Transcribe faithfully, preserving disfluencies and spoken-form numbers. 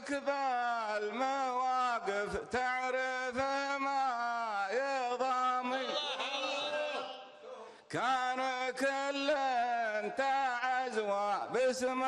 لك ذا المواقف تعرف ما يضامي، كان كل انت عزوى باسم